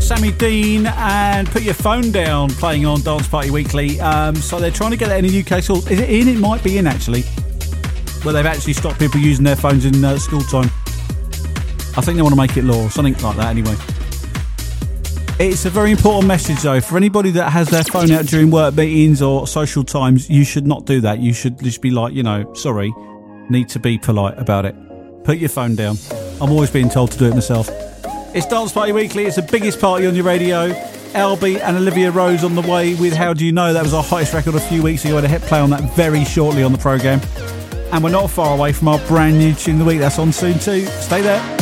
Sammy Dean and Put Your Phone Down playing on Dance Party Weekly. So they're trying to get that in the UK school. Is it in? It might be in, actually. Where they've actually stopped people using their phones in school time. I think they want to make it law, something like that anyway. It's a very important message, though. For anybody that has their phone out during work meetings or social times, you should not do that. You should just be like, sorry, need to be polite about it. Put your phone down. I'm always being told to do it myself. It's Dance Party Weekly. It's the biggest party on your radio. Albie and Olivia Rose on the way with How Do You Know? That was our hottest record a few weeks ago. I had a hit play on that very shortly on the programme. And we're not far away from our brand new tune of the week. That's on soon too. Stay there.